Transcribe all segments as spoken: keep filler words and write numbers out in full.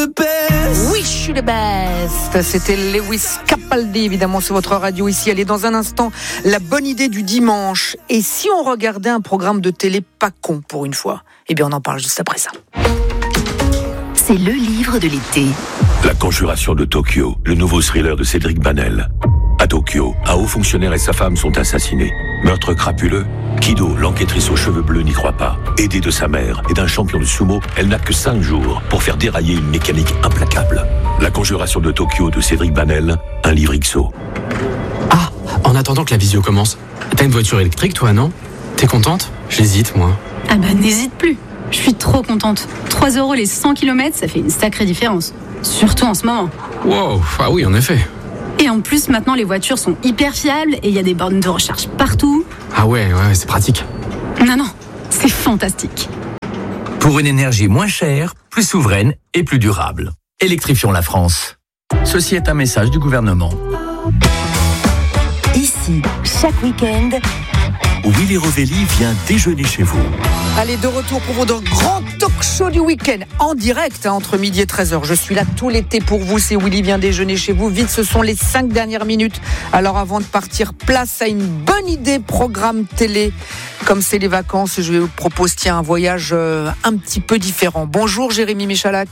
the best. Oui, je suis le best. C'était Lewis Capaldi, évidemment, sur votre radio ici. Allez, dans un instant, la bonne idée du dimanche. Et si on regardait un programme de télé pas con pour une fois? Eh bien, on en parle juste après ça. C'est le livre de l'été. La Conjuration de Tokyo, le nouveau thriller de Cédric Banel. À Tokyo, un haut fonctionnaire et sa femme sont assassinés. Meurtre crapuleux? Kido, l'enquêtrice aux cheveux bleus, n'y croit pas. Aidée de sa mère et d'un champion de sumo, elle n'a que cinq jours pour faire dérailler une mécanique implacable. La Conjuration de Tokyo de Cédric Banel, un livre X O. Ah, en attendant que la visio commence, t'as une voiture électrique toi, non? T'es contente? J'hésite, moi. Ah bah n'hésite plus. Je suis trop contente. trois euros les cent kilomètres, ça fait une sacrée différence. Surtout en ce moment. Wow, ah oui, en effet. Et en plus, maintenant, les voitures sont hyper fiables et il y a des bornes de recharge partout. Ah ouais, ouais, c'est pratique. Non, non, c'est fantastique. Pour une énergie moins chère, plus souveraine et plus durable. Électrifions la France. Ceci est un message du gouvernement. Ici, chaque week-end, Willy Rovelli vient déjeuner chez vous. Allez, de retour pour votre grand talk show du week-end, en direct, hein, entre midi et treize heures. Je suis là tout l'été pour vous, c'est Willy vient déjeuner chez vous. Vite, ce sont les cinq dernières minutes. Alors avant de partir, place à une bonne idée programme télé. Comme c'est les vacances, je vous propose tiens, un voyage euh, un petit peu différent. Bonjour Jérémy Michalak.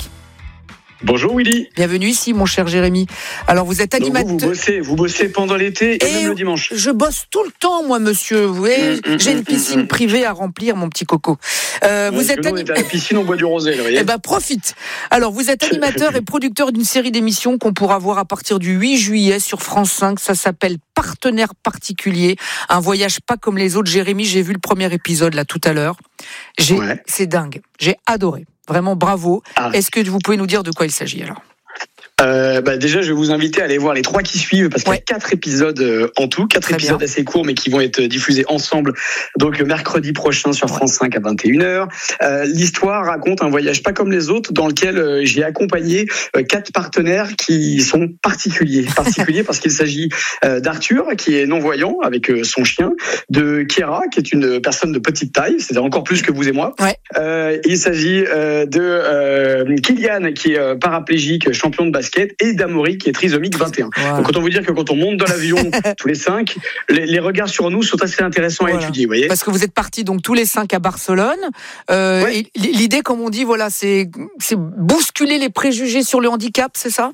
Bonjour Willy. Bienvenue ici mon cher Jérémy. Alors vous êtes animateur. Vous, vous bossez, vous bossez pendant l'été et, et même le dimanche. Je bosse tout le temps moi monsieur. Vous voyez, mmh, j'ai mmh, une piscine mmh. privée à remplir mon petit coco. Euh, ouais, vous êtes anim... à la piscine on boit du rosé là, vous voyez. Eh ben profite. Alors vous êtes animateur et producteur d'une série d'émissions qu'on pourra voir à partir du huit juillet sur France cinq. Ça s'appelle Partenaire particulier. Un voyage pas comme les autres. Jérémy, j'ai vu le premier épisode là tout à l'heure. J'ai... Ouais. C'est dingue. J'ai adoré. Vraiment bravo. Ah. Est-ce que vous pouvez nous dire de quoi il s'agit alors ? Euh, bah déjà, je vais vous inviter à aller voir les trois qui suivent parce qu'il ouais. y a quatre épisodes euh, en tout, quatre Très épisodes bien. assez courts mais qui vont être diffusés ensemble. Donc mercredi prochain sur France cinq à vingt et une heures. Euh, l'histoire raconte un voyage pas comme les autres dans lequel euh, j'ai accompagné euh, quatre partenaires qui sont particuliers, particuliers parce qu'il s'agit euh, d'Arthur qui est non-voyant avec euh, son chien, de Kiera qui est une personne de petite taille, c'est-à-dire encore plus que vous et moi. Ouais. Euh, il s'agit euh, de euh, Kylian qui est euh, paraplégique, champion de basket. Et d'Amaury qui est trisomique vingt et un. Wow. Donc autant vous dire que quand on monte dans l'avion tous les cinq, les, les regards sur nous sont assez intéressants voilà. à étudier, vous voyez. Parce que vous êtes partis donc tous les cinq à Barcelone. Euh, ouais. et l'idée, comme on dit, voilà, c'est, c'est bousculer les préjugés sur le handicap, c'est ça ?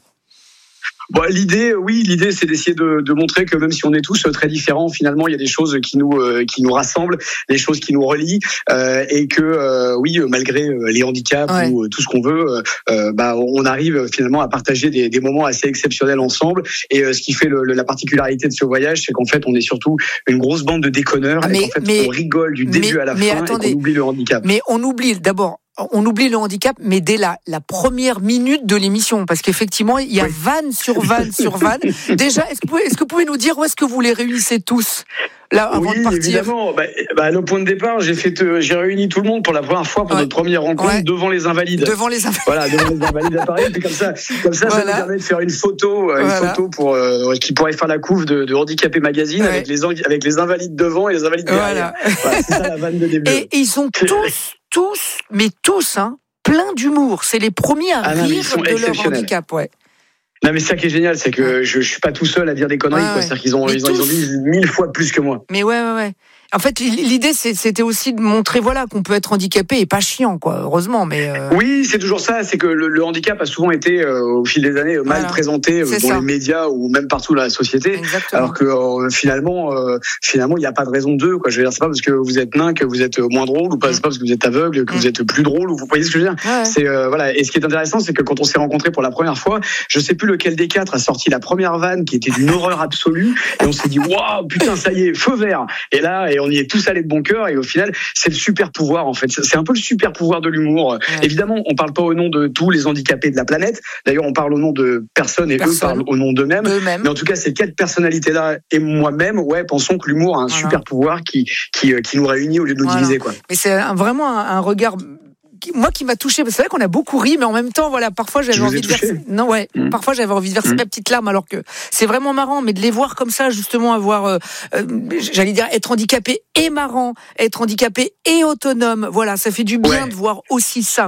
Bon, l'idée, oui, l'idée, c'est d'essayer de, de montrer que même si on est tous très différents, finalement, il y a des choses qui nous euh, qui nous rassemblent, des choses qui nous relient, euh, et que euh, oui, malgré les handicaps ouais. ou tout ce qu'on veut, euh, bah, on arrive finalement à partager des, des moments assez exceptionnels ensemble. Et euh, ce qui fait le, le, la particularité de ce voyage, c'est qu'en fait, on est surtout une grosse bande de déconneurs, mais, et qu'en fait, mais, on rigole du début mais, à la mais fin, attendez, et qu'on oublie le handicap. Mais on oublie d'abord. On oublie le handicap, mais dès la, la première minute de l'émission, parce qu'effectivement, il y a oui. vanne sur vanne sur vanne. Déjà, est-ce que, vous pouvez, est-ce que vous pouvez nous dire où est-ce que vous les réunissez tous là avant oui, de partir ? Évidemment. Bah, bah, le point de départ, j'ai fait, euh, j'ai réuni tout le monde pour la première fois pour ouais. notre première rencontre ouais. devant les Invalides. Devant les Invalides. Voilà, devant les Invalides à Paris. Puis comme ça, comme ça, voilà. ça nous permet de faire une photo, une voilà. photo pour euh, qui pourrait faire la couve de, de Handicapé Magazine ouais. avec les avec les Invalides devant et les Invalides derrière. Voilà. Voilà, c'est ça la vanne de début. Et, et ils sont tous, tous, mais tous, hein. plein d'humour, c'est les premiers à ah non, rire de leur handicap, ouais. Non mais ça qui est génial, c'est que je, je suis pas tout seul à dire des conneries, ouais, quoi. Ouais. C'est-à-dire qu'ils ont, ils ont, ils ont dit mille fois plus que moi. Mais ouais, ouais, ouais. En fait, l'idée, c'était aussi de montrer, voilà, qu'on peut être handicapé et pas chiant, quoi. Heureusement, mais. Euh... Oui, c'est toujours ça. C'est que le, le handicap a souvent été, euh, au fil des années, mal voilà. présenté euh, dans ça. les médias ou même partout dans la société. Exactement. Alors que euh, finalement, euh, finalement, il n'y a pas de raison d'eux, quoi. Je veux dire, c'est pas parce que vous êtes nain que vous êtes moins drôle, ou pas, mmh. c'est pas parce que vous êtes aveugle que mmh. vous êtes plus drôle. Ou vous voyez ce que je veux dire ouais. C'est euh, voilà. Et ce qui est intéressant, c'est que quand on s'est rencontrés pour la première fois, je sais plus lequel des quatre a sorti la première vanne qui était d'une horreur absolue, et on s'est dit waouh, putain, ça y est, feu vert. Et là, et on y est tous allés de bon cœur, et au final c'est le super pouvoir en fait, c'est un peu le super pouvoir de l'humour. Ouais. Évidemment on parle pas au nom de tous les handicapés de la planète, d'ailleurs on parle au nom de personnes et Personne. eux parlent au nom d'eux-mêmes, d'eux-mêmes. Mais en tout cas ces quatre personnalités là et moi-même ouais pensons que l'humour a un voilà. super pouvoir qui, qui, qui nous réunit au lieu de nous voilà. diviser, quoi. Mais c'est un, vraiment un, un regard moi qui m'a touché, c'est vrai qu'on a beaucoup ri, mais en même temps, voilà, parfois j'avais envie de verser. Non, ouais, mmh. parfois j'avais envie de verser mmh. ma petite larme, alors que c'est vraiment marrant, mais de les voir comme ça, justement, avoir, euh, euh, j'allais dire, être handicapé et marrant, être handicapé et autonome, voilà, ça fait du bien ouais. de voir aussi ça, quoi.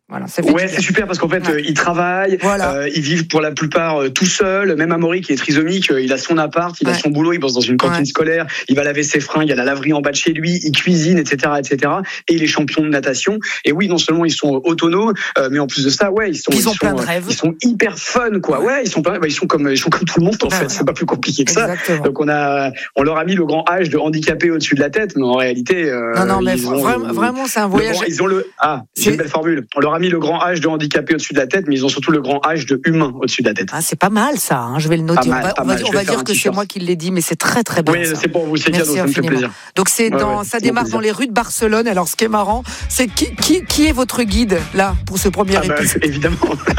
Voilà, ça fait ouais, c'est super parce qu'en fait, ouais. euh, ils travaillent, voilà. euh, ils vivent pour la plupart euh, tout seuls. Même Amaury qui est trisomique, euh, il a son appart, il ouais. a son boulot, il bosse dans une cantine ouais. scolaire, il va laver ses fringues, il y a la laverie en bas de chez lui, il cuisine, et cetera, et cetera. Et il est champion de natation. Et oui, non seulement ils sont autonomes, euh, mais en plus de ça, ouais, ils sont, ils, ils ont sont, plein de rêves. Ils sont hyper fun, quoi. Ouais, ils sont, plein, bah, ils sont comme, ils sont comme tout le monde en ouais, fait. Ouais. C'est pas plus compliqué que Exactement. ça. Donc on a, on leur a mis le grand H de handicapé au-dessus de la tête, mais en réalité, euh, non, non, mais vraiment, le, vraiment, c'est un voyage. Grand, ils ont le, ah, c'est une belle formule. On leur a mis le grand H de handicapé au-dessus de la tête, mais ils ont surtout le grand H de humain au-dessus de la tête. Ah, c'est pas mal ça, hein, je vais le noter. Mal, on va, on va, on va dire que c'est moi qui l'ai dit, mais c'est très très bien. Oui, ça. c'est pour vous, c'est cadeau, ça me fait plaisir. Donc c'est dans, ouais, ouais, ça démarre dans les rues de Barcelone. Alors ce qui est marrant, c'est qui, qui, qui est votre guide là pour ce premier ah épisode bah, Évidemment.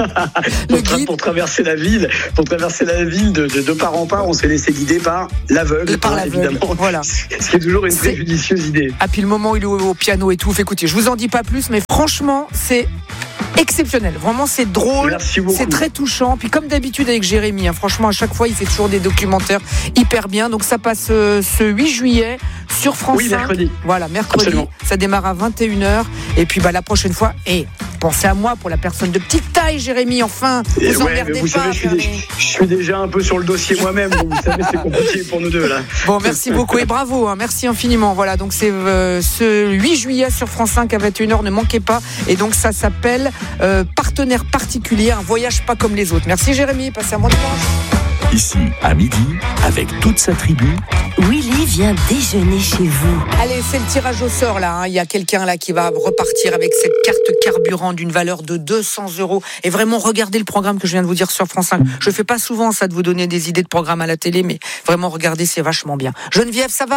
Le pour, guide. Pour traverser la ville, pour traverser la ville de, de, de part en part, on s'est laissé guider par l'aveugle, par l'aveugle, évidemment. Voilà. Ce qui est toujours une très judicieuse idée. Ah puis le moment où il est au, au piano et tout. Écoutez, je vous en dis pas plus, mais franchement, c'est exceptionnel. Vraiment, c'est drôle, c'est très touchant. Puis comme d'habitude avec Jérémy, hein, franchement, à chaque fois, il fait toujours des documentaires hyper bien. Donc ça passe euh, ce huit juillet sur France oui, cinq. mercredi. Voilà, mercredi. Absolument. Ça démarre à vingt et une heures. Et puis bah, la prochaine fois, et pensez à moi pour la personne de petite taille, Jérémy, enfin. Vous et emmerdez ouais, vous pas. Savez, je, suis des, je suis déjà un peu sur le dossier moi-même. Donc vous savez, c'est compliqué pour nous deux là. Bon, merci beaucoup et bravo. Hein, merci infiniment. Voilà, donc c'est euh, ce huit juillet sur France cinq à vingt et une heures. Ne manquez pas. Et donc ça s'appelle euh, Partenaire particulier, un voyage pas comme les autres. Merci Jérémy, passez un bon dimanche. Ici, à midi, avec toute sa tribu, Willy vient déjeuner chez vous. Allez, c'est le tirage au sort là. Hein. Il y a quelqu'un là qui va repartir avec cette carte carburant d'une valeur de deux cents euros. Et vraiment, regardez le programme que je viens de vous dire sur France cinq. Je fais pas souvent ça de vous donner des idées de programme à la télé, mais vraiment, regardez, c'est vachement bien. Geneviève, ça va ?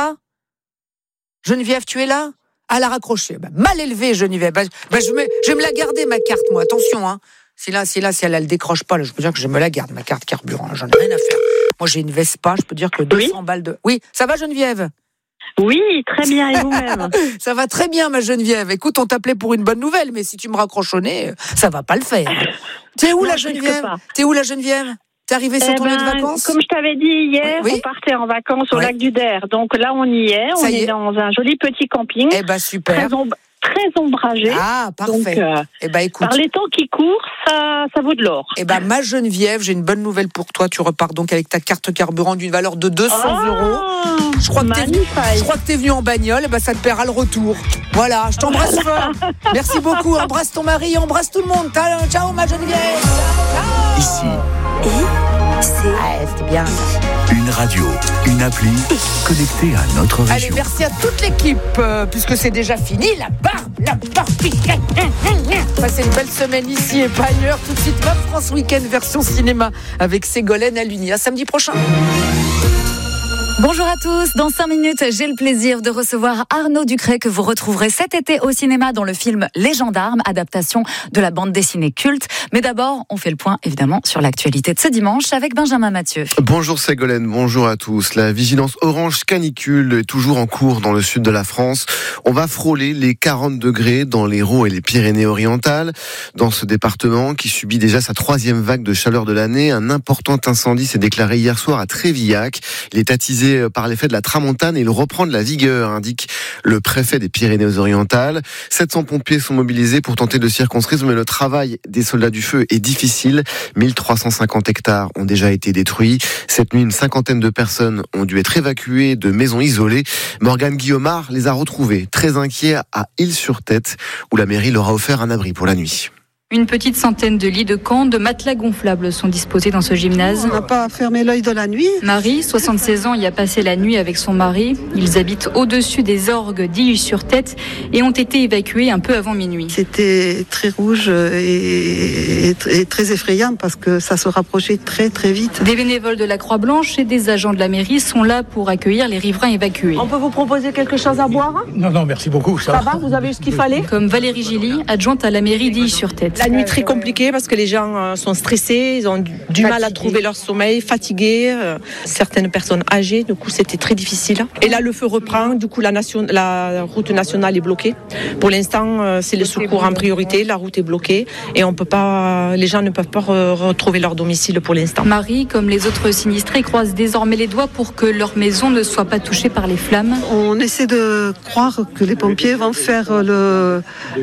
Geneviève, tu es là ? À la raccrocher. Bah, mal élevé, Geneviève. Bah, bah, je, me, je vais me la garder, ma carte, moi. Attention, hein. Si là, si là, si elle, elle décroche pas, là, je peux dire que je me la garde, ma carte carburant. Là, j'en ai rien à faire. Moi, j'ai une Vespa, je peux dire que deux cents oui. balles de... Oui, ça va, Geneviève ? Oui, très bien, et vous-même ? Ça va très bien, ma Geneviève. Écoute, on t'appelait pour une bonne nouvelle, mais si tu me raccroches au nez, ça va pas le faire. T'es où, non, la Geneviève ? T'es où, la Geneviève ? T'es arrivée sur eh ton ben, lieu de vacances ? Comme je t'avais dit hier, oui, oui. on partait en vacances au oui. lac du Der. Donc là, on y est. Ça on y est. est dans un joli petit camping. Eh ben, super. Très, omb- très ombragé. Ah, parfait. Donc, euh, eh ben, écoute. Par les temps qui courent, ça, ça vaut de l'or. Eh ben, ma Geneviève, j'ai une bonne nouvelle pour toi. Tu repars donc avec ta carte carburant d'une valeur de deux cents oh, euros. Je crois, que t'es, je crois que t'es venu en bagnole. Eh ben, ça te paiera le retour. Voilà, je t'embrasse fort. Merci beaucoup. Embrasse ton mari, embrasse tout le monde. Ciao, ma Geneviève. Ciao. Ici. Et c'est... Ah, c'était bien. Une radio, une appli connectée à notre région. Allez, merci à toute l'équipe, euh, puisque c'est déjà fini. La barbe, la barbe. Passez une belle semaine ici et pas ailleurs. Tout de suite, Ma France Week-end version cinéma avec Ségolène Aluni. À samedi prochain. Bonjour à tous, dans cinq minutes, j'ai le plaisir de recevoir Arnaud Ducret que vous retrouverez cet été au cinéma dans le film Les Gendarmes, adaptation de la bande dessinée culte. Mais d'abord, on fait le point évidemment sur l'actualité de ce dimanche avec Benjamin Mathieu. Bonjour Ségolène, bonjour à tous. La vigilance orange canicule est toujours en cours dans le sud de la France. On va frôler les quarante degrés dans l'Hérault et les Pyrénées-Orientales. Dans ce département qui subit déjà sa troisième vague de chaleur de l'année, un important incendie s'est déclaré hier soir à Trévillac. Il est attisé par l'effet de la tramontane et il reprend de la vigueur, indique le préfet des Pyrénées-Orientales. sept cents pompiers sont mobilisés pour tenter de circonscrire, mais le travail des soldats du feu est difficile. mille trois cent cinquante hectares ont déjà été détruits. Cette nuit, une cinquantaine de personnes ont dû être évacuées de maisons isolées. Morgane Guillaumard les a retrouvés, très inquiets, à Île-sur-Tête, où la mairie leur a offert un abri pour la nuit. Une petite centaine de lits de camp, de matelas gonflables sont disposés dans ce gymnase. On n'a pas fermé l'œil de la nuit. Marie, soixante-seize ans, y a passé la nuit avec son mari. Ils habitent au-dessus des orgues d'Île-sur-Tête et ont été évacués un peu avant minuit. C'était très rouge et, et, et très effrayant parce que ça se rapprochait très très vite. Des bénévoles de la Croix-Blanche et des agents de la mairie sont là pour accueillir les riverains évacués. On peut vous proposer quelque chose à boire ? Non, non, merci beaucoup. Ça, ça va, vous avez eu ce qu'il fallait ? Comme Valérie Gilly, adjointe à la mairie d'Île-sur-Tête. La nuit très compliquée parce que les gens sont stressés, ils ont du fatigué. Mal à trouver leur sommeil, fatigués. Euh, certaines personnes âgées, du coup c'était très difficile. Et là le feu reprend, du coup la, nation, la route nationale est bloquée. Pour l'instant euh, c'est les secours en priorité, la route est bloquée et on peut pas, les gens ne peuvent pas re- retrouver leur domicile pour l'instant. Marie, comme les autres sinistrés, croisent désormais les doigts pour que leur maison ne soit pas touchée par les flammes. On essaie de croire que les pompiers vont faire le,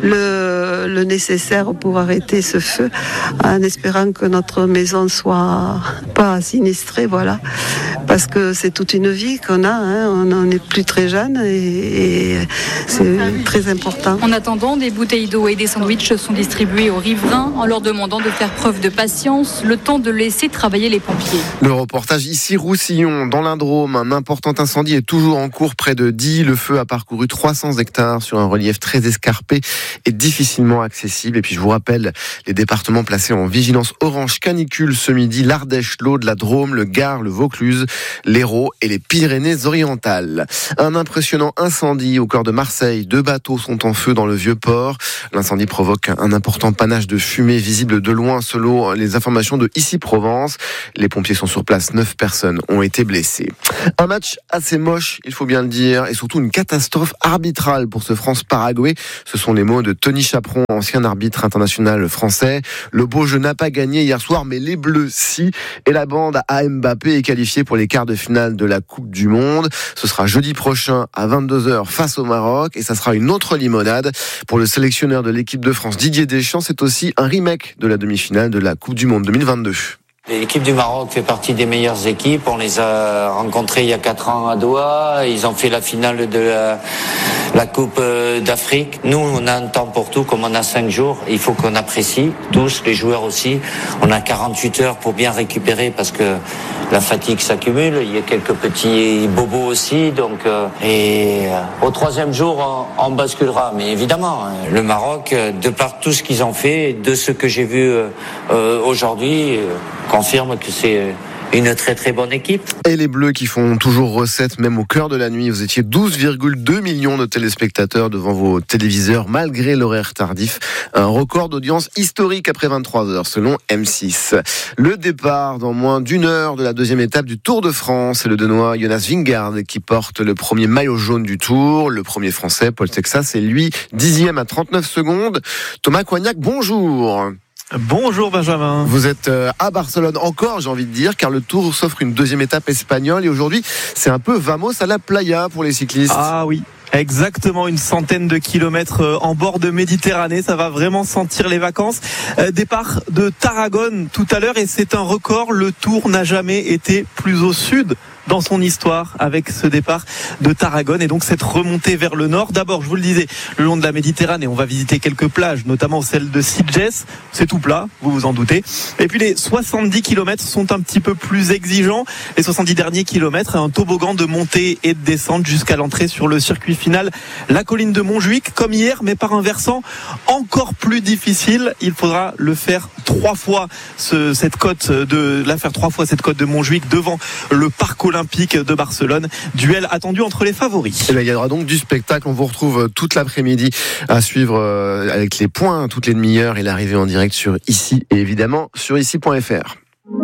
le, le nécessaire pour arrêter ce feu, en espérant que notre maison soit pas sinistrée, voilà. Parce que c'est toute une vie qu'on a, hein. On n'en est plus très jeune et, et c'est très important. En attendant, des bouteilles d'eau et des sandwichs sont distribués aux riverains en leur demandant de faire preuve de patience, le temps de laisser travailler les pompiers. Le reportage ici, Roussillon, dans l'Indrôme. Un important incendie est toujours en cours près de Die. Le feu a parcouru trois cents hectares sur un relief très escarpé et difficilement accessible. Et puis je vous rappelle les départements placés en vigilance orange canicule ce midi: l'Ardèche, l'Aude, la Drôme, le Gard, le Vaucluse, l'Hérault et les Pyrénées-Orientales. Un impressionnant incendie au cœur de Marseille. Deux bateaux sont en feu dans le Vieux-Port. L'incendie provoque un important panache de fumée visible de loin selon les informations de Ici Provence. Les pompiers sont sur place. Neuf personnes ont été blessées. Un match assez moche, il faut bien le dire, et surtout une catastrophe arbitrale pour ce France-Paraguay. Ce sont les mots de Tony Chaperon, ancien arbitre international français. Le beau jeu n'a pas gagné hier soir, mais les Bleus si. Et la bande à Mbappé est qualifiée pour les quarts de finale de la Coupe du Monde. Ce sera jeudi prochain à vingt-deux heures face au Maroc, et ça sera une autre limonade. Pour le sélectionneur de l'équipe de France, Didier Deschamps, c'est aussi un remake de la demi-finale de la Coupe du Monde deux mille vingt-deux. L'équipe du Maroc fait partie des meilleures équipes. On les a rencontrés il y a quatre ans à Doha. Ils ont fait la finale de la, la Coupe d'Afrique. Nous, on a un temps pour tout, comme on a cinq jours. Il faut qu'on apprécie, tous, les joueurs aussi. On a quarante-huit heures pour bien récupérer parce que la fatigue s'accumule. Il y a quelques petits bobos aussi. Donc, euh, et euh, au troisième jour, on, on basculera. Mais évidemment, le Maroc, de par tout ce qu'ils ont fait, de ce que j'ai vu euh, aujourd'hui, euh, confirme que c'est une très très bonne équipe. Et les Bleus qui font toujours recette même au cœur de la nuit. Vous étiez douze virgule deux millions de téléspectateurs devant vos téléviseurs malgré l'horaire tardif. Un record d'audience historique après vingt-trois heures selon M six. Le départ dans moins d'une heure de la deuxième étape du Tour de France. C'est le Danois Jonas Vingegaard qui porte le premier maillot jaune du Tour. Le premier Français, Paul Texas, est lui dixième à trente-neuf secondes. Thomas Coignac, bonjour. Bonjour Benjamin. Vous êtes à Barcelone encore, j'ai envie de dire, car le Tour s'offre une deuxième étape espagnole et aujourd'hui, c'est un peu vamos à la playa pour les cyclistes. Ah oui. Exactement, une centaine de kilomètres en bord de Méditerranée, ça va vraiment sentir les vacances. Euh, départ de Tarragone tout à l'heure et c'est un record, le Tour n'a jamais été plus au sud dans son histoire avec ce départ de Tarragone et donc cette remontée vers le nord. D'abord, je vous le disais, le long de la Méditerranée, on va visiter quelques plages, notamment celle de Sitges, c'est tout plat, vous vous en doutez. Et puis les soixante-dix kilomètres sont un petit peu plus exigeants. Les soixante-dix derniers kilomètres, un toboggan de montée et de descente jusqu'à l'entrée sur le circuit final, la colline de Montjuic, comme hier, mais par un versant encore plus difficile. Il faudra le faire trois fois, ce, cette côte de, la faire trois fois cette côte de Montjuic devant le parc olympique de Barcelone. Duel attendu entre les favoris. Et bien, il y aura donc du spectacle. On vous retrouve toute l'après-midi à suivre avec les points toutes les demi-heures et l'arrivée en direct sur Ici et évidemment sur ici point f r.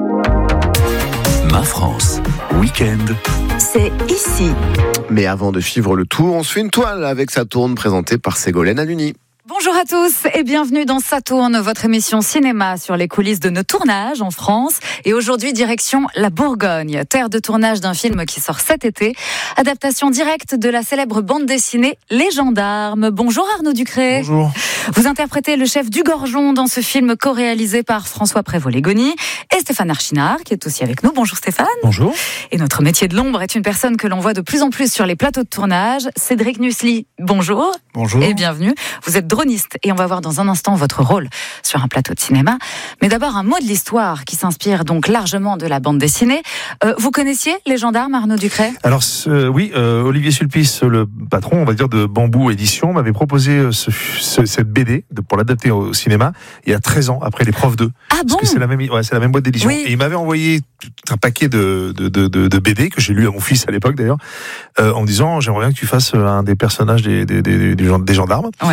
Ma France, week-end. C'est ici. Mais avant de suivre le tour, on se fait une toile avec Saturne présentée par Ségolène Aluni. Bonjour à tous et bienvenue dans Saturne, votre émission cinéma sur les coulisses de nos tournages en France. Et aujourd'hui, direction la Bourgogne, terre de tournage d'un film qui sort cet été. Adaptation directe de la célèbre bande dessinée Les Gendarmes. Bonjour Arnaud Ducré. Bonjour. Vous interprétez le chef du Gorgeon dans ce film co-réalisé par François Prévost-Légony et Stéphane Archinard qui est aussi avec nous. Bonjour Stéphane. Bonjour. Et notre métier de l'ombre est une personne que l'on voit de plus en plus sur les plateaux de tournage. Cédric Nussli, bonjour. Bonjour. Et bienvenue. Vous êtes droniste et on va voir dans un instant votre rôle sur un plateau de cinéma. Mais d'abord un mot de l'histoire qui s'inspire donc largement de la bande dessinée. Euh, vous connaissiez Les Gendarmes, Arnaud Ducré ? Alors euh, oui, euh, Olivier Sulpice, le patron, on va dire de Bambou Édition, m'avait proposé ce, ce, cette B D de, pour l'adapter au cinéma il y a treize ans après l'épreuve deux. Ah bon ? Parce que c'est la même, ouais, c'est la même boîte d'édition. Oui. Et il m'avait envoyé tout un paquet de, de, de, de, de B D que j'ai lu à mon fils à l'époque d'ailleurs, euh, en me disant j'aimerais bien que tu fasses un des personnages des, des, des, des, des gendarmes. Ouais.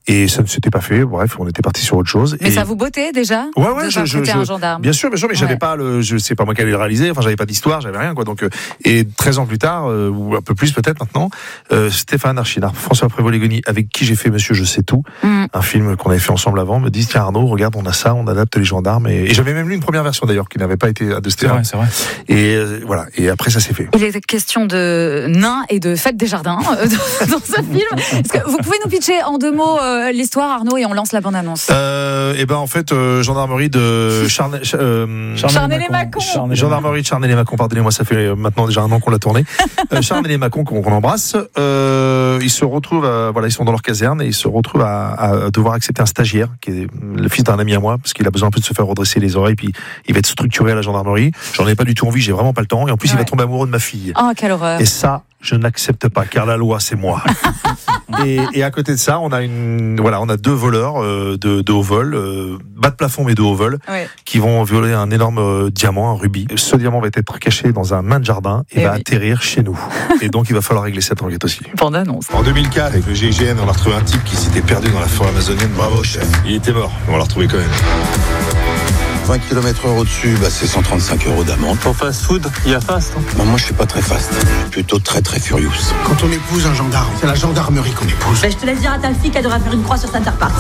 Et ça ne s'était pas fait. Bref, on était parti sur autre chose. Mais et... ça vous bottait déjà? Ouais, ouais, de je, je, je, un gendarme. Bien sûr, bien sûr, mais j'avais ouais. pas le, je sais pas moi qui allais le réaliser. Enfin, j'avais pas d'histoire, j'avais rien, quoi. Donc, euh, et treize ans plus tard, euh, ou un peu plus peut-être maintenant, euh, Stéphane Archinard, François Prévost-Légonie, avec qui j'ai fait Monsieur Je sais tout, mm. un film qu'on avait fait ensemble avant, me disent tiens Arnaud, regarde, on a ça, on adapte les gendarmes. Et, et j'avais même lu une première version d'ailleurs qui n'avait pas été adaptée. C'est vrai, c'est vrai. Et euh, voilà. Et après, ça s'est fait. Il est question de nains et de fête des jardins euh, dans, dans ce film. Est-ce que vous pouvez nous pitcher en deux mots euh, l'histoire, Arnaud, et on lance la bande-annonce. Euh, et ben en fait, euh, gendarmerie de Charne, euh, Charnay-les-Mâcon. Gendarmerie de Charnay-les-Mâcon. Pardonnez-moi, ça fait maintenant déjà un an qu'on l'a tourné. euh, Charnay-les-Mâcon qu'on, qu'on embrasse. Euh, ils se retrouvent, à, voilà, ils sont dans leur caserne et ils se retrouvent à, à devoir accepter un stagiaire qui est le fils d'un ami à moi parce qu'il a besoin un peu de se faire redresser les oreilles puis il va être structuré à la gendarmerie. J'en ai pas du tout envie, j'ai vraiment pas le temps et en plus ouais. il va tomber amoureux de ma fille. Oh quelle horreur. Et ça, je n'accepte pas car la loi c'est moi. et, et à côté de ça, on a une, voilà, on a deux voleurs euh, de, de haut vol, euh, bas de plafond mais de haut vol, ouais. qui vont violer un énorme euh, diamant, un rubis. Ce diamant va être caché dans un main de jardin et, et va oui. atterrir chez nous. Et donc il va falloir régler cette enquête aussi. Bande annonce. En deux mille quatre, avec le G I G N, on a retrouvé un type qui s'était perdu dans la forêt amazonienne. Bravo chef. Il était mort. On l'a retrouvé quand même. vingt kilomètres heure au-dessus, bah c'est cent trente-cinq euros d'amende. Pour fast food, il y a fast. Hein. Bah moi je suis pas très fast, je suis plutôt très très furious. Quand on épouse un gendarme, c'est la gendarmerie qu'on épouse. Bah, je te laisse dire à ta fille qu'elle devrait faire une croix sur sa interpart.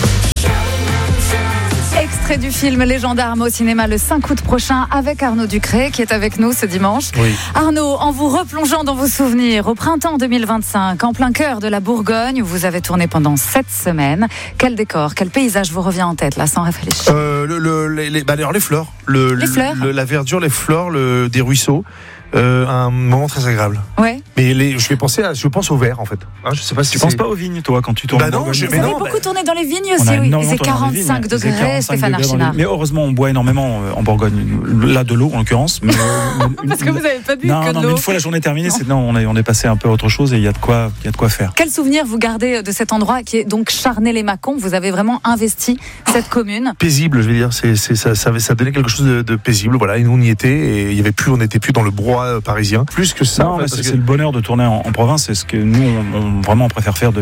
Extrait du film Les Gendarmes au cinéma le cinq août prochain avec Arnaud Ducré qui est avec nous ce dimanche. Oui. Arnaud, en vous replongeant dans vos souvenirs, au printemps deux mille vingt-cinq, en plein cœur de la Bourgogne, où vous avez tourné pendant sept semaines, quel décor, quel paysage vous revient en tête là sans réfléchir? euh, le, le, les, les, bah, les fleurs, le, les fleurs le, la verdure, les fleurs, le, des ruisseaux. Euh, un moment très agréable. Ouais. Mais les, je vais penser à, je pense au vert en fait. Hein, je sais pas si tu c'est... penses pas aux vignes toi quand tu tournes. Bah non, je, vous mais avez non, beaucoup bah... tourné dans les vignes aussi. Oui. C'est quarante-cinq degrés, quarante-cinq Stéphane Archinard. Mais heureusement, on boit énormément en Bourgogne. Là, de l'eau en l'occurrence. Mais, Parce que vous n'avez pas bu non, que de non, l'eau. Mais une fois la journée terminée, c'est non, on est on est passé un peu à autre chose et il y a de quoi, il y a de quoi faire. Quel souvenir vous gardez de cet endroit qui est donc Charnay-les-Mâcon? Vous avez vraiment investi cette commune. Paisible, je veux dire. C'est, c'est ça, ça, ça donnait quelque chose de, de paisible. Voilà, et nous on y était et il y avait plus, on n'était plus dans le brouhaha parisien. Plus que ça. Non, en fait, parce parce c'est que... le bonheur de tourner en, en province, c'est ce que nous on, on vraiment on préfère faire de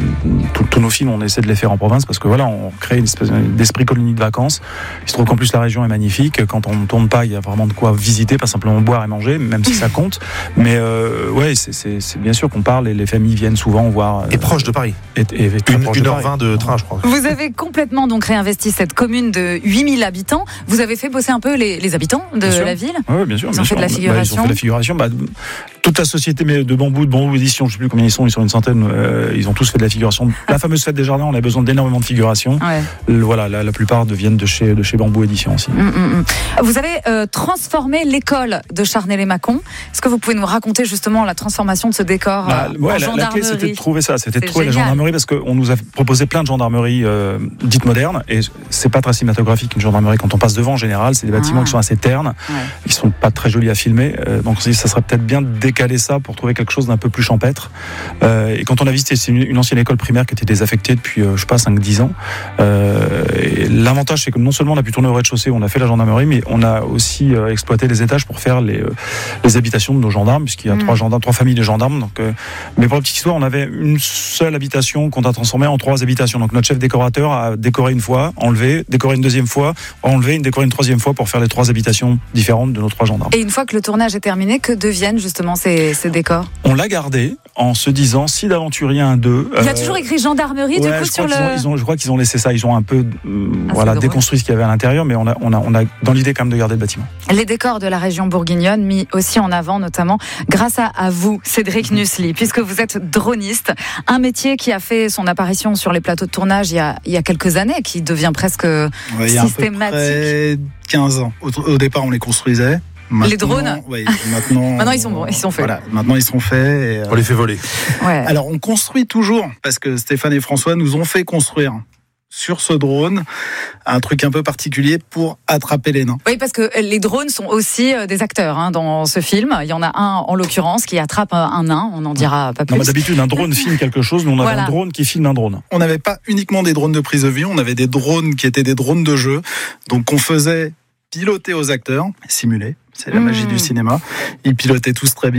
tous nos films, on essaie de les faire en province parce que voilà, on crée une espèce d'esprit colonie de vacances. Il se trouve qu'en plus la région est magnifique. Quand on ne tourne pas, il y a vraiment de quoi visiter, pas simplement boire et manger, même si ça compte. Mais euh, ouais, c'est, c'est, c'est bien sûr qu'on parle et les familles viennent souvent voir. Euh, et proche de Paris. Et, et, et une, une heure vingt de train, je crois. Vous avez complètement donc réinvesti cette commune de huit mille habitants. Vous avez fait bosser un peu les, les habitants de la ville. Oui, bien sûr. Ils bien ont sûr. fait de la figuration. Bah, ils ont fait de la figuration. Bah, toute la société de Bambou, de Bambou Édition, je ne sais plus combien ils sont, ils sont une centaine, euh, ils ont tous fait de la figuration. La fameuse fête des jardins, on a besoin d'énormément de figuration. Ouais. Le, voilà, la, la plupart viennent de chez, de chez Bambou Édition aussi. Mmh, mmh. Vous avez euh, transformé l'école de Charnay-les-Mâcon. Est-ce que vous pouvez nous raconter justement la transformation de ce décor bah, euh, ouais, en la, gendarmerie? La clé, c'était de trouver ça, c'était de c'est trouver génial. la gendarmerie parce qu'on nous a proposé plein de gendarmeries euh, dites modernes et c'est pas très cinématographique une gendarmerie quand on passe devant en général, c'est des bâtiments ah. qui sont assez ternes, ouais. Ils sont pas très jolis à filmer, euh, donc ça serait peut-être bien de décaler ça pour trouver quelque chose d'un peu plus champêtre. Euh, et quand on a visité, c'est une, une ancienne école primaire qui était désaffectée depuis, euh, je sais pas, cinq dix ans. Euh, et l'avantage, c'est que non seulement on a pu tourner au rez-de-chaussée, on a fait la gendarmerie, mais on a aussi euh, exploité les étages pour faire les, euh, les habitations de nos gendarmes, puisqu'il y a mmh. trois gendarmes, trois familles de gendarmes. Donc, euh, mais pour la petite histoire, on avait une seule habitation qu'on a transformée en trois habitations. Donc notre chef décorateur a décoré une fois, enlevé, décoré une deuxième fois, enlevé, décoré une troisième fois pour faire les trois habitations différentes de nos trois gendarmes. Et une fois que le tournage est terminé, que deviennent justement ces, ces décors? On l'a gardé en se disant si d'aventure il y a un deux. Il y a euh, toujours écrit gendarmerie ouais, du coup sur le. Ils ont, ils ont, je crois qu'ils ont laissé ça. Ils ont un peu euh, ah, voilà déconstruit ce qu'il y avait à l'intérieur, mais on a, on a, on a dans l'idée quand même de garder le bâtiment. Les décors de la région bourguignonne mis aussi en avant, notamment grâce à, à vous, Cédric mmh. Nussli, puisque vous êtes droniste, un métier qui a fait son apparition sur les plateaux de tournage il y a, il y a quelques années, qui devient presque ouais, systématique. Il y a à peu près quinze ans. Au, au départ, on les construisait. Maintenant, les drones oui, maintenant, maintenant ils sont bons, ils sont faits. Voilà, maintenant ils sont faits. Et, euh, on les fait voler. Ouais. Alors on construit toujours, parce que Stéphane et François nous ont fait construire sur ce drone un truc un peu particulier pour attraper les nains. Oui, parce que les drones sont aussi des acteurs hein, dans ce film. Il y en a un en l'occurrence qui attrape un nain, on n'en dira pas plus. Non, mais d'habitude un drone filme quelque chose, mais on avait voilà. un drone qui filme un drone. On n'avait pas uniquement des drones de prise de vue, on avait des drones qui étaient des drones de jeu, donc on faisait piloter aux acteurs, simuler. C'est la magie mmh. du cinéma. Ils pilotaient tous très bien.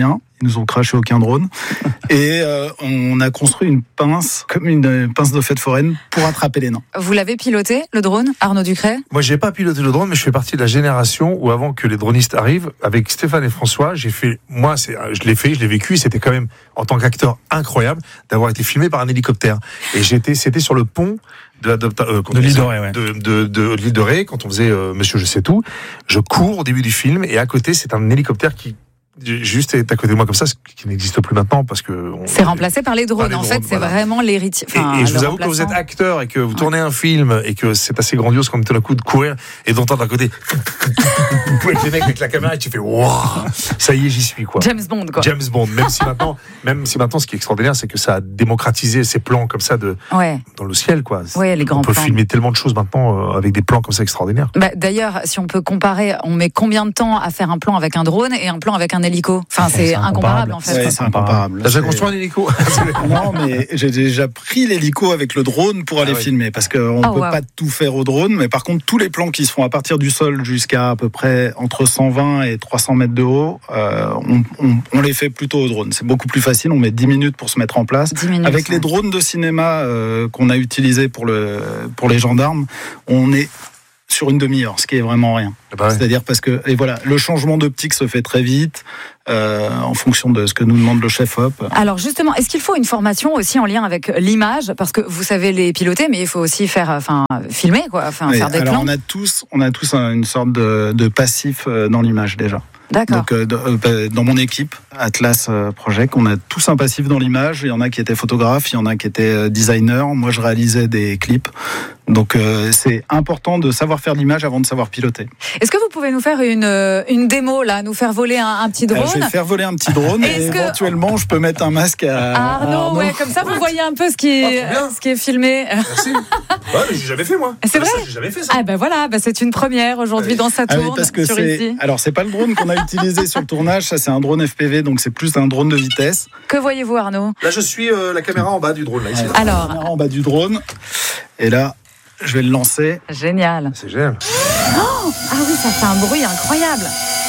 Ils nous ont craché aucun drone. Et euh, on a construit une pince, comme une pince de fête foraine, pour attraper les nains. Vous l'avez piloté, le drone, Arnaud Ducret ? Moi, j'ai pas piloté le drone, mais je fais partie de la génération où, avant que les dronistes arrivent, avec Stéphane et François, j'ai fait, moi, c'est, je l'ai fait, je l'ai vécu, c'était quand même, en tant qu'acteur, incroyable d'avoir été filmé par un hélicoptère. Et j'étais, c'était sur le pont de, euh, de l'île de Ré, ouais. de, de, de, de l'île de Ré, quand on faisait euh, Monsieur Je sais tout. Je cours au début du film, et à côté, c'est un hélicoptère qui juste est à côté de moi comme ça, ce qui n'existe plus maintenant parce que on, c'est remplacé par les drones. Par les en drones, fait, c'est voilà. vraiment l'héritier. Enfin, et, et je vous avoue que vous êtes acteur et que vous tournez ouais. un film et que c'est assez grandiose comme tout d'un coup de courir et d'entendre à côté avec les mecs avec la caméra et tu fais waouh, ça y est, j'y suis quoi. James Bond quoi. James Bond. Même si maintenant, même si maintenant, ce qui est extraordinaire, c'est que ça a démocratisé ces plans comme ça de ouais. dans le ciel quoi. Ouais, les grands on peut plans. filmer tellement de choses maintenant euh, avec des plans comme ça extraordinaires. Bah, d'ailleurs, si on peut comparer, on met combien de temps à faire un plan avec un drone et un plan avec un hélico ? Enfin, c'est, c'est incomparable en fait. Ouais, c'est incomparable. T'as déjà construit un hélico ? Non, mais j'ai déjà pris l'hélico avec le drone pour aller ah, oui. filmer parce qu'on ne oh, peut wow. pas tout faire au drone, mais par contre, tous les plans qui se font à partir du sol jusqu'à à peu près entre cent vingt et trois cents mètres de haut, euh, on, on, on les fait plutôt au drone. C'est beaucoup plus facile, on met dix minutes pour se mettre en place. Minutes, avec ouais. les drones de cinéma euh, qu'on a utilisés pour, le, pour les gendarmes, on est sur une demi-heure, ce qui est vraiment rien. Bah ouais. C'est-à-dire parce que et voilà, le changement d'optique se fait très vite euh, en fonction de ce que nous demande le chef op. Alors justement, est-ce qu'il faut une formation aussi en lien avec l'image, parce que vous savez les piloter, mais il faut aussi faire, enfin filmer quoi, enfin oui, faire des alors plans. On a tous, on a tous une sorte de, de passif dans l'image déjà. D'accord. Donc euh, dans mon équipe Atlas Project, on a tous un passif dans l'image. Il y en a qui étaient photographes, il y en a qui étaient designers. Moi, je réalisais des clips. Donc euh, c'est important de savoir faire l'image avant de savoir piloter. Est-ce que vous pouvez nous faire une une démo là, nous faire voler un, un petit drone ? euh, Je vais faire voler un petit drone et que... éventuellement je peux mettre un masque à, à Arnaud. À Arnaud. Ouais, comme ça vous voyez un peu ce qui est oh, ce qui est filmé. Merci. Ouais, mais j'ai jamais fait moi. C'est vrai ? Ça, j'ai jamais fait ça. Ah ben voilà, ben c'est une première aujourd'hui ouais. dans sa tourne. Ah oui, parce que sur c'est... ici. Alors c'est pas le drone qu'on a utilisé sur le tournage, ça c'est un drone F P V, donc c'est plus un drone de vitesse. Que voyez-vous Arnaud ? Là je suis euh, la caméra en bas du drone là ici. Alors, la caméra en bas du drone et là je vais le lancer. Génial. C'est génial. Oh ah oui, ça fait un bruit incroyable.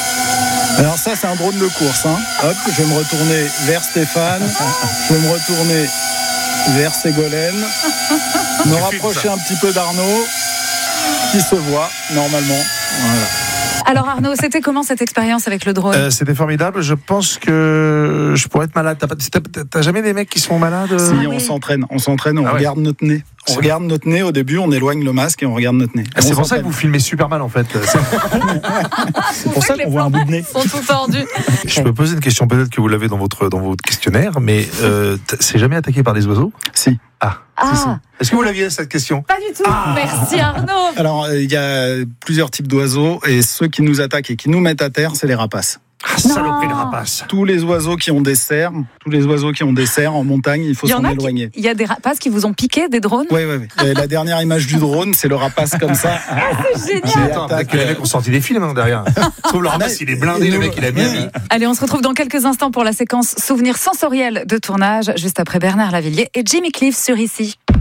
Alors ça, c'est un drone de course. Hein. Hop, je vais me retourner vers Stéphane. Je vais me retourner vers Ségolène. Me rapprocher un petit peu d'Arnaud, qui se voit normalement. Voilà. Alors Arnaud, c'était comment cette expérience avec le drone ? euh, C'était formidable. Je pense que je pourrais être malade. T'as, pas, t'as, t'as jamais des mecs qui sont malades ? Si, ah, on oui. s'entraîne. On s'entraîne, on ah, regarde ouais. notre nez. On c'est regarde notre nez au début, on éloigne le masque et on regarde notre nez. Ah, c'est pour ça que vous filmez super mal en fait. C'est, c'est pour ça qu'on voit un bout de nez. Sont tout tordus. Je peux poser une question, peut-être que vous l'avez dans votre, dans votre questionnaire, mais euh, c'est jamais attaqué par des oiseaux ? Si. Ah. Ah. Si, si. Est-ce que vous l'aviez cette question ? Pas du tout. Ah. Merci Arnaud. Alors il y a plusieurs types d'oiseaux et ceux qui nous attaquent et qui nous mettent à terre, c'est les rapaces. Ah, saloperie de rapaces. Tous les oiseaux qui ont des serres, tous les oiseaux qui ont des serres en montagne, il faut il s'en éloigner. Il y a des rapaces qui vous ont piqué des drones ? Oui, oui, oui. La dernière image du drone, c'est le rapace comme ça. Ah, c'est génial. Attends, avec les mecs ont sorti des films hein, derrière. Sauf le rapace, il est blindé, le mec, il a bien mis. Allez, on se retrouve dans quelques instants pour la séquence souvenirs sensoriels de tournage, juste après Bernard Lavilliers et Jimmy Cliff sur Ici.